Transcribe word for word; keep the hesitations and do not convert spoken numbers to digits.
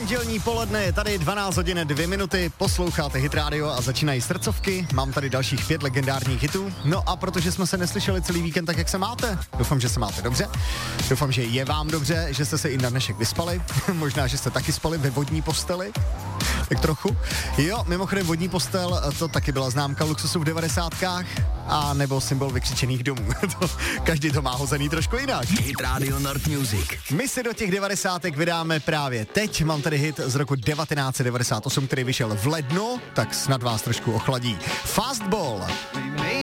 Pondělní poledne je tady dvanáct hodin dvě minuty, posloucháte Hit Radio a začínají srdcovky, mám tady dalších pět legendárních hitů, no a protože jsme se neslyšeli celý víkend, tak jak se máte? Doufám, že se máte dobře, doufám, že je vám dobře, že jste se i na dnešek vyspali, možná, že jste taky spali ve vodní posteli, tak trochu. Jo, mimochodem vodní postel, to taky byla známka luxusu v devadesátkách, a nebo symbol vykřičených domů. Každý to má hozený trošku jinak. Hit Radio Nord Music. My se do těch devadesátek vydáme právě teď. Mám tady hit z roku devatenáct set devadesát osm, který vyšel v lednu, tak snad vás trošku ochladí. Fastball.